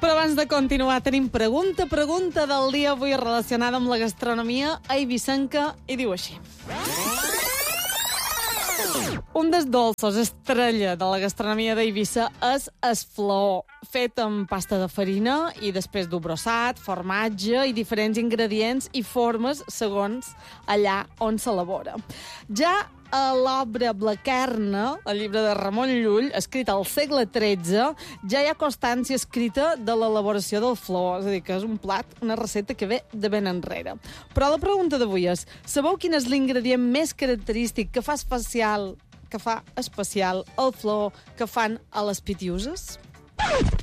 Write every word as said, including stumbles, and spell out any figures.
Però abans de continuar, tenim pregunta, pregunta del dia avui relacionada amb la gastronomia eivissenca i diu així. Un dels dolços estrella de la gastronomia d'Eivissa és el flor, fet amb pasta de farina i després d'obrossat, formatge i diferents ingredients i formes segons allà on s'elabora. Ja a l'obra Blaquerna, el llibre de Ramon Llull, escrit al segle tretze, ja hi ha constància escrita de l'elaboració del flor, és a dir, que és un plat, una recepta que ve de ben enrere. Però la pregunta d'avui és, sabeu quin és l'ingredient més característic que fa especial que fa especial el flor que fan a les Pitiuses?